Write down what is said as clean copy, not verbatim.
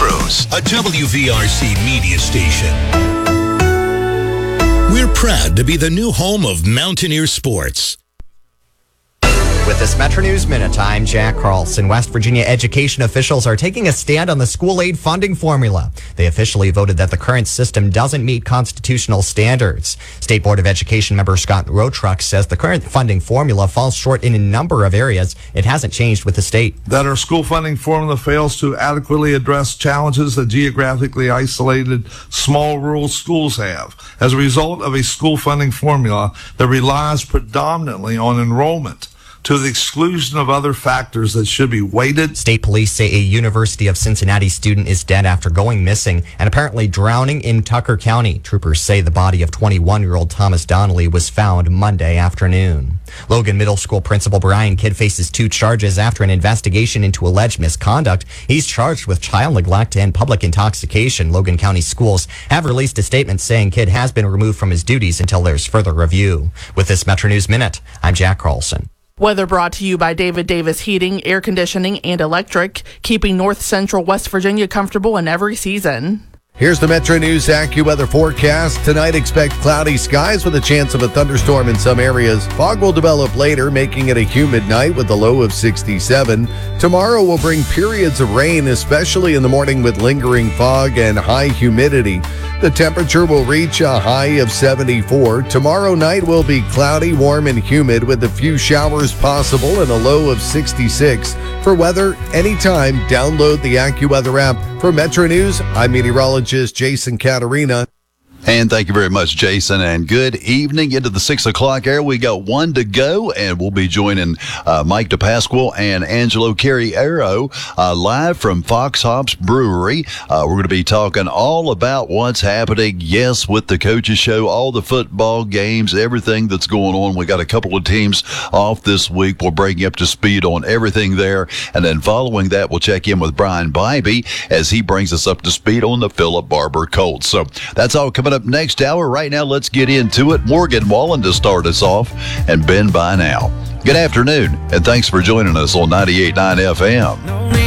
Metros, a WVRC media station. We're proud to be the new home of Mountaineer Sports. With this Metro News Minute, I'm Jack Carlson. West Virginia education officials are taking a stand on the school aid funding formula. They officially voted that the current system doesn't meet constitutional standards. State Board of Education member Scott Rotruck says the current funding formula falls short in a number of areas. It hasn't changed with the state. That our school funding formula fails to adequately address challenges that geographically isolated small rural schools have as a result of a school funding formula that relies predominantly on enrollment, to the exclusion of other factors that should be weighted. State police say a University of Cincinnati student is dead after going missing and apparently drowning in Tucker County. Troopers say the body of 21-year-old Thomas Donnelly was found Monday afternoon. Logan Middle School Principal Brian Kidd faces 2 charges after an investigation into alleged misconduct. He's charged with child neglect and public intoxication. Logan County Schools have released a statement saying Kidd has been removed from his duties until there's further review. With this Metro News Minute, I'm Jack Carlson. Weather brought to you by David Davis Heating, Air Conditioning, and Electric, keeping North Central West Virginia comfortable in every season. Here's the Metro News AccuWeather forecast. Tonight, expect cloudy skies with a chance of a thunderstorm in some areas. Fog will develop later, making it a humid night with a low of 67. Tomorrow will bring periods of rain, especially in the morning with lingering fog and high humidity. The temperature will reach a high of 74. Tomorrow night will be cloudy, warm, and humid with a few showers possible and a low of 66. For weather, anytime, download the AccuWeather app. For Metro News, I'm meteorologist Jason Caterina. And thank you very much, Jason, and good evening. Into the 6 o'clock hour, we got one to go, and we'll be joining Mike DePasquale and Angelo Carriero live from Fox Hops Brewery. We're going to be talking all about what's happening, yes, with the Coaches Show, all the football games, everything that's going on. We got a couple of teams off this week. We'll bring you up to speed on everything there, and then following that, we'll check in with Brian Bybee as he brings us up to speed on the Philip Barber Colts. So that's all coming up next hour. Right now, let's get into it. Morgan Wallen to start us off, and Ben by now. Good afternoon, and thanks for joining us on 98.9 FM.